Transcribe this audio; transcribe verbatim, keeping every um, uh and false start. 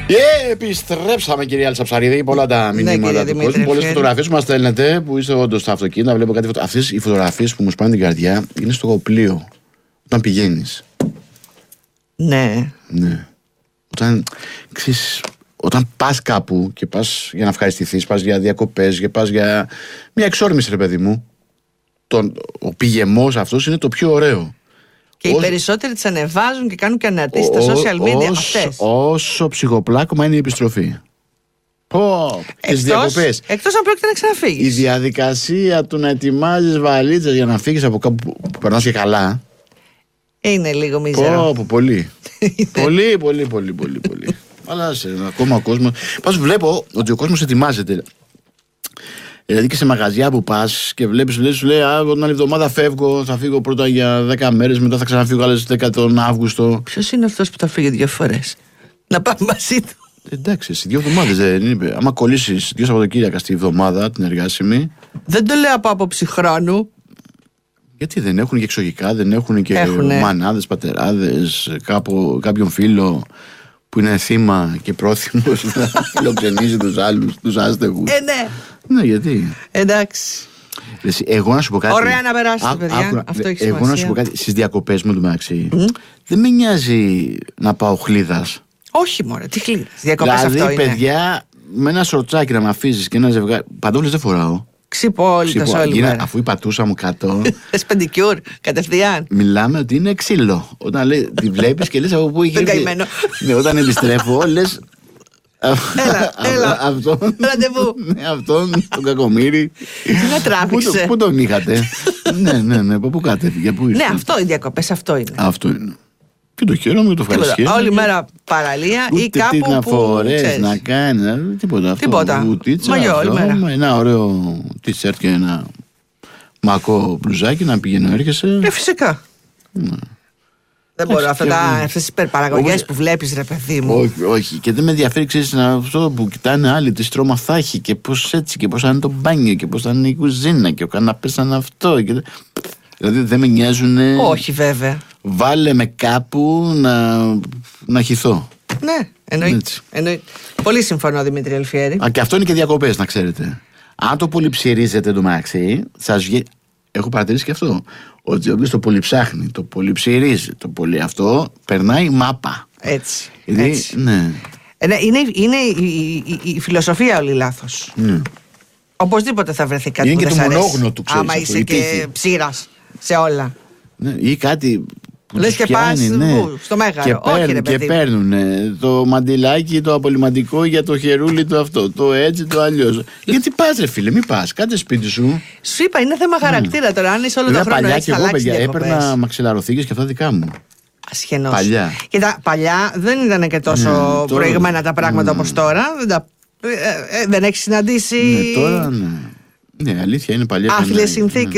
Yeah, επιστρέψαμε, κυρία Αλσαψαρίδη. Πολλά τα μηνύματα του κόσμου. Πολλές φωτογραφίες που μας στέλνετε που είστε όντως στα αυτοκίνητα. Βλέπω κάτι φωτο... Αυτές οι φωτογραφίες που μου σπάνε την καρδιά είναι στο πλοίο. Όταν πηγαίνεις. Ναι. Ναι. Όταν, ξέρεις, όταν πας κάπου και πας για να ευχαριστηθείς, πας για διακοπές, και πας για μια εξόρμηση, ρε παιδί μου. Τον, ο πηγεμός αυτός είναι το πιο ωραίο. Και οι περισσότεροι τις ανεβάζουν και κάνουν και αναρτήσεις στα social media αυτές. Όσο ψυχοπλάκωμα είναι η επιστροφή. Πω, τις διακοπές. Εκτός αν πρόκειται να ξαναφύγεις. Η διαδικασία του να ετοιμάζεις βαλίτσες για να φύγεις από κάπου που περνάς και καλά. Είναι λίγο μίζερο. Πω, πω, πολύ. πολύ, πολύ, πολύ, πολύ, πολύ. Αλλά σε, ακόμα ο κόσμος. Πας βλέπω ότι ο κόσμος ετοιμάζεται. Δηλαδή και σε μαγαζιά που πας και βλέπεις, λέει, σου λέει, α, την άλλη εβδομάδα φεύγω, θα φύγω πρώτα για δέκα μέρες, μετά θα ξαναφύγω άλλες δέκα τον Αύγουστο. Ποιος είναι αυτός που θα φύγει δύο φορές? Να πάμε μαζί του. Εντάξει, σε δύο εβδομάδες δεν είναι. Άμα κολλήσεις δύο Σαββατοκύριακα στη εβδομάδα την εργάσιμη. Δεν το λέω από άποψη χρόνου. Γιατί δεν έχουν και εξωγικά, δεν έχουν και Έχουνε. μανάδες, πατεράδες, κάπο, κάποιον φίλο που είναι θύμα και πρόθυμος να φιλοξενήσει τους άλλους, τους άστεγους. Ε, ναι. Ναι, γιατί. Εντάξει. Εσύ, εγώ να σου πω κάτι. Ωραία να περάσετε, παιδιά. Άκου, Αυτό έχει εγώ σημασία. να σου πω κάτι. Στις διακοπές μου του μεταξύ, mm? δεν με νοιάζει να πάω χλίδας. Όχι, μωρέ, τι χλίδας. Διακοπές δηλαδή, αυτό είναι. παιδιά, με ένα σορτσάκι να με αφήσεις και ένα ζευγάρι. Παντόφλες δεν φοράω. Ξυπόλυτος όλη Γίνα, μέρα. αφού η πατούσα μου κάτω. Θες πεντικιούρ, κατευθείαν. Μιλάμε ότι είναι ξύλο. Όταν λέει, τη βλέπεις και λες από πού είχε. Τον καημένο. Ναι, όταν επιστρέφω, λες. Έλα, έλα. Αυτόν. Ραντεβού. Ναι, αυτόν τον κακομοίρη. Να τράβηξε. Πού τον είχατε? Ναι, ναι, ναι. Πού κατέφυγε, πού Ναι, ήρθε? αυτό οι διακοπές, αυτό είναι. Αυτό είναι. Και το χαίρομαι και το ευχαριστώ. Όλη μέρα παραλία ή Ούτε κάπου τι να που φορές, ξέρεις. να κάνει, τίποτα αυτό. Τίποτα. Βουτίτσα, Μαγιό, όλη αυτό, μέρα. με ένα ωραίο t-shirt και ένα μακό μπλουζάκι να πηγαίνω έρχεσαι. Ε, φυσικά. Ναι. Δεν μπορώ και αυτά τα, εγώ. αυτές τις υπερπαραγωγές Όπως- που βλέπεις, ρε παιδί μου. Όχι, όχι. Και δεν με ενδιαφέρει, ξέρεις, να- αυτό που κοιτάνε άλλοι, τι στρώμα θα έχει και πώς έτσι και πώς θα είναι το μπάνιο και πώς θα είναι η κουζίνα και ο καναπές σαν αυτό. Και... Δηλαδή δεν με νοιάζουν. Όχι, βέβαια. Βάλε με κάπου να, να χυθώ. Ναι, εννοεί. Έτσι. εννοεί. Πολύ συμφωνώ, Δημήτρη Αλφιέρη. Α, και αυτό είναι και διακοπές, να ξέρετε. Αν το πολυψηρίζετε το μάξι, σας βγει. Έχω παρατηρήσει και αυτό. Ότι όποιος το πολυψάχνει, το πολυψηρίζει, το πολύ αυτό, περνάει μάπα. Έτσι. Δηλαδή, έτσι. ναι. Ε, ναι, είναι είναι η, η, η, η φιλοσοφία όλη λάθος. ναι. Οπωσδήποτε θα βρεθεί κάτι Είναι που και δεν το σ' αρέσει. μονόγνω του, ξέρεις, Άμα αυτό, είσαι η και τύχη. ψήρας σε όλα. Ναι, ή κάτι που Λες τους και πιάνει, πας, ναι. πού, στο Μέγαρο. Και Όχι, παίρνουν, ρε και παιδί μου. παίρνουν το μαντιλάκι, το απολυμαντικό για το χερούλι το αυτό, το έτσι, το αλλιώς. Γιατί πας, ρε φίλε, μην πας, κάτσε σπίτι σου. Σου είπα, είναι θέμα χαρακτήρα τώρα. Αν είσαι όλο Βέβαια, το χρόνο παλιά έτσι, και θα εγώ, αλλάξει παιδιά, διακοπές. έπαιρνα μαξιλαροθήκες και αυτά δικά μου. Ασχενός. Παλιά. Κοίτα, παλιά δεν ήταν και τόσο Ναι, τώρα- προηγμένα τα πράγματα ναι. όπως τώρα. Δεν, τα... ε, ε, δεν έχει συναντήσει Ναι, τώρα ναι. Ναι, αλήθεια είναι παλιά. άθλιες ήταν, ναι. συνθήκες.